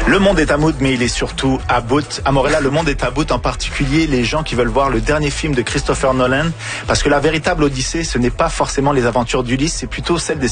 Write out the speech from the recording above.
Le monde est à mood, mais il est surtout à bout. À Montréal, le monde est à bout, en particulier les gens qui veulent voir le dernier film de Christopher Nolan, parce que la véritable Odyssée, ce n'est pas forcément les aventures d'Ulysse, c'est plutôt celle des